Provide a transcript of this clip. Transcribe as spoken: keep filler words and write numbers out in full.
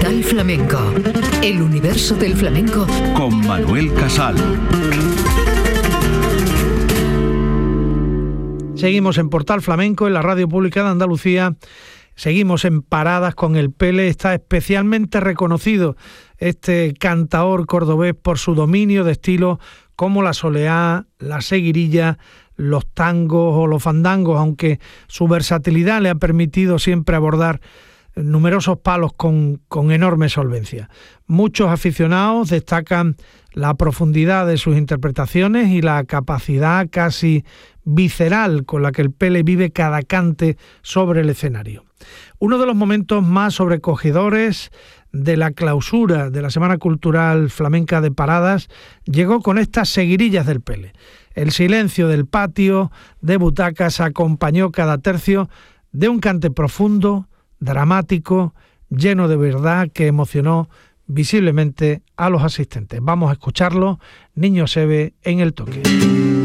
Portal Flamenco, el universo del flamenco con Manuel Casal. Seguimos en Portal Flamenco, en la Radio Pública de Andalucía. Seguimos en Paradas con el Pele. Está especialmente reconocido este cantaor cordobés por su dominio de estilos como la soleá, la seguirilla, los tangos o los fandangos, aunque su versatilidad le ha permitido siempre abordar numerosos palos con, con enorme solvencia. Muchos aficionados destacan la profundidad de sus interpretaciones y la capacidad casi visceral con la que el Pele vive cada cante sobre el escenario. Uno de los momentos más sobrecogedores de la clausura de la Semana Cultural Flamenca de Paradas llegó con estas seguirillas del Pele. El silencio del patio de butacas acompañó cada tercio de un cante profundo, dramático, lleno de verdad, que emocionó visiblemente a los asistentes. Vamos a escucharlo, Niño Seve en el toque.